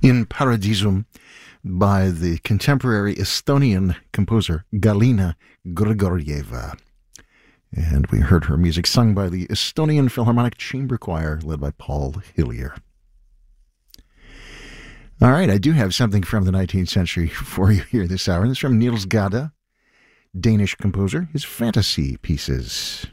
In Paradisum by the contemporary Estonian composer Galina Grigorieva. And we heard her music sung by the Estonian Philharmonic Chamber Choir, led by Paul Hillier. All right, I do have something from the 19th century for you here this hour. This is from Niels Gade, Danish composer, his fantasy pieces.